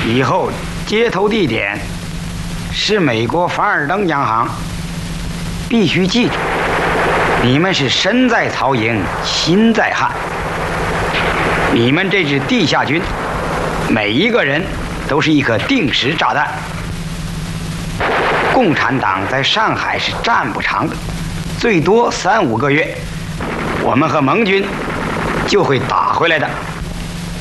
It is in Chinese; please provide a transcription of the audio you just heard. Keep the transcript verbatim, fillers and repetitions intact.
以后接头地点是美国凡尔登央行。必须记住，你们是身在曹营心在汉。你们这支地下军，每一个人都是一颗定时炸弹。共产党在上海是站不长的，最多三五个月，我们和盟军就会打回来的。